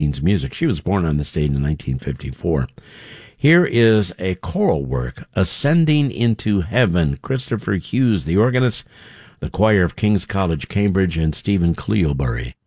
music. She was born on this date in 1954. Here is a choral work, Ascending into Heaven. Christopher Hughes, the organist, the choir of King's College, Cambridge, and Stephen Cleobury.